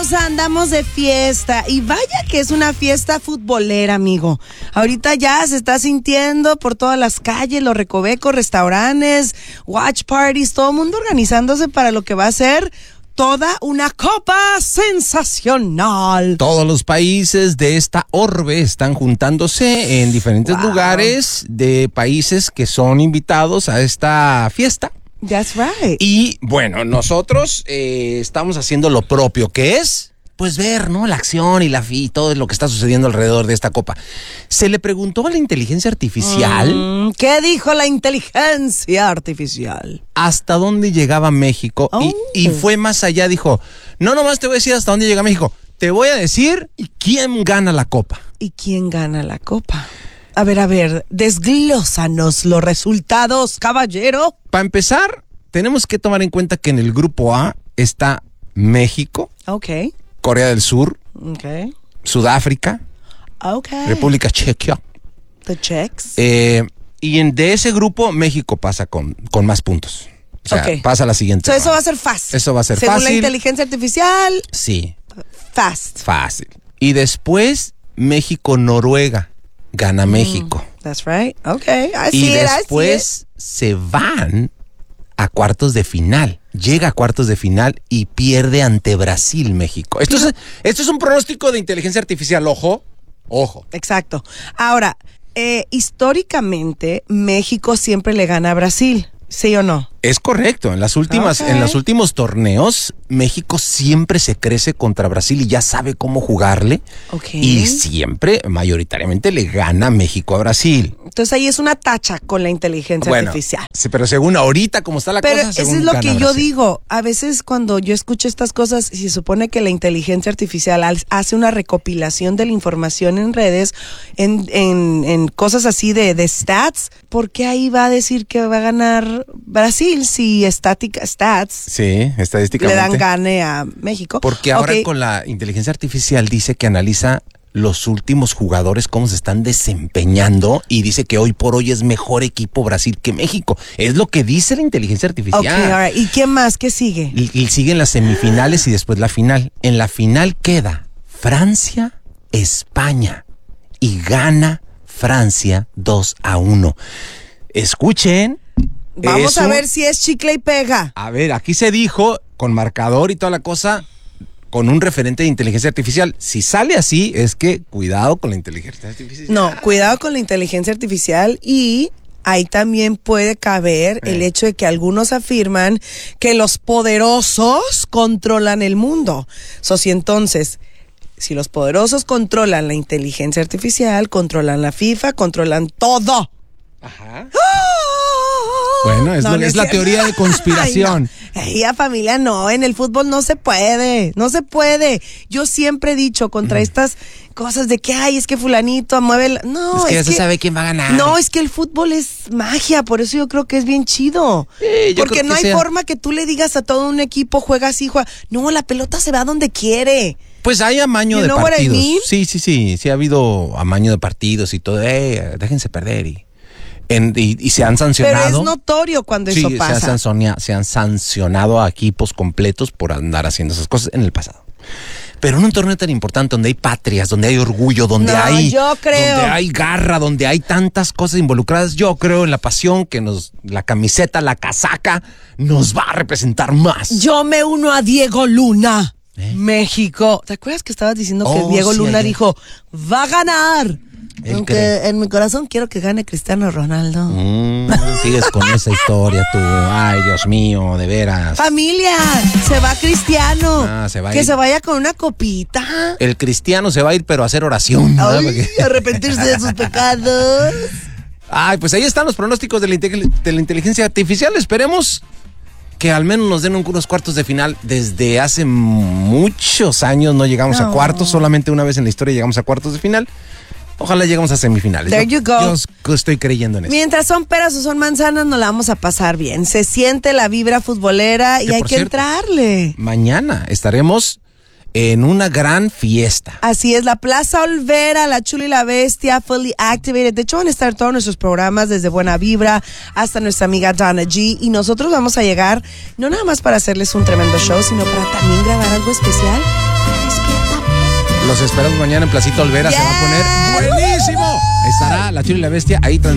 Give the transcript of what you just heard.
Todos andamos de fiesta y vaya que es una fiesta futbolera, amigo. Ahorita ya se está sintiendo por todas las calles, los recovecos, restaurantes, watch parties, todo el mundo organizándose para lo que va a ser toda una copa sensacional. Todos los países de esta orbe están juntándose en diferentes lugares de países que son invitados a esta fiesta. That's right. Y bueno, nosotros estamos haciendo lo propio, que es pues ver, ¿no? La acción y todo lo que está sucediendo alrededor de esta copa. Se le preguntó a la inteligencia artificial. ¿Qué dijo la inteligencia artificial? ¿Hasta dónde llegaba México? Y fue más allá, dijo, no nomás te voy a decir hasta dónde llega México, te voy a decir quién gana la copa. ¿Y quién gana la copa? A ver, desglósanos los resultados, caballero. Para empezar, tenemos que tomar en cuenta que en el grupo A está México, Corea del Sur, Sudáfrica, República Checa. The Czechs. Y de ese grupo, México pasa con más puntos. O sea, pasa a la siguiente. Eso va a ser fácil. Eso va a ser Según fácil. la inteligencia artificial. Sí. Fácil. Y después, México-Noruega. Gana México. That's right. Y después se van a cuartos de final. Llega a cuartos de final y pierde ante Brasil, México. Esto es un pronóstico de inteligencia artificial. Ojo. Exacto. Ahora, históricamente, México siempre le gana a Brasil. ¿Sí o no? Es correcto. En los últimos torneos, México siempre se crece contra Brasil y ya sabe cómo jugarle. Y siempre, mayoritariamente, le gana México a Brasil. Entonces ahí es una tacha con la inteligencia artificial. Sí, pero según ahorita, como está la cosa, Pero eso es lo que yo digo. A veces cuando yo escucho estas cosas, se supone que la inteligencia artificial hace una recopilación de la información en redes, en cosas así de stats. ¿Por qué ahí va a decir que va a ganar Brasil si estadísticamente le dan gane a México? Porque ahora con la inteligencia artificial dice que analiza los últimos jugadores, cómo se están desempeñando, y dice que hoy por hoy es mejor equipo Brasil que México. Es lo que dice la inteligencia artificial. ¿Y quién más? ¿Qué sigue? Y siguen las semifinales y después la final. En la final queda Francia, España, y gana Francia 2-1. Escuchen. Vamos a ver si es chicle y pega. A ver, aquí se dijo, con marcador y toda la cosa, con un referente de inteligencia artificial. Si sale así, es que cuidado con la inteligencia artificial. No, cuidado con la inteligencia artificial, y ahí también puede caber el hecho de que algunos afirman que los poderosos controlan el mundo. Si los poderosos controlan la inteligencia artificial, controlan la FIFA, controlan todo. Ajá. Bueno, es la teoría de conspiración. Familia, no, en el fútbol no se puede. Yo siempre he dicho contra estas cosas de que, es que fulanito mueve no, es que ya se sabe quién va a ganar. No, es que el fútbol es magia, por eso yo creo que es bien chido. Porque no hay forma que tú le digas a todo un equipo, juega así, juega. No, la pelota se va donde quiere. Pues hay amaño de partidos. Sí, ha habido amaño de partidos y todo. Déjense perder y se han sancionado. Pero es notorio cuando eso pasa. Se han sancionado a equipos completos por andar haciendo esas cosas en el pasado. Pero en un torneo tan importante, donde hay patrias, donde hay orgullo, donde hay garra, donde hay tantas cosas involucradas, yo creo en la pasión que la camiseta, la casaca, nos va a representar más. Yo me uno a Diego Luna. México. ¿Te acuerdas que estabas diciendo que Diego Luna dijo, va a ganar? Aunque en mi corazón quiero que gane Cristiano Ronaldo. Sigues con esa historia tú. Ay, Dios mío, de veras. Familia, se va Cristiano. Que se vaya con una copita. El Cristiano se va a ir, pero a hacer oración. Arrepentirse de sus pecados. Ay, pues ahí están los pronósticos de la inteligencia artificial. Esperemos que al menos nos den unos cuartos de final. Desde hace muchos años no llegamos a cuartos. Solamente una vez en la historia llegamos a cuartos de final. Ojalá lleguemos a semifinales. There you go. Yo estoy creyendo en eso. Mientras son peras o son manzanas, nos la vamos a pasar bien. Se siente la vibra futbolera y hay que entrarle. Mañana estaremos en una gran fiesta. Así es, la Plaza Olvera, La Chula y la Bestia, Fully Activated. De hecho, van a estar todos nuestros programas, desde Buena Vibra hasta nuestra amiga Donna G. Y nosotros vamos a llegar, no nada más para hacerles un tremendo show, sino para también grabar algo especial Los esperamos mañana en Placita Olvera. Se va a poner buenísimo. Estará La Chula y la Bestia ahí transmitiendo.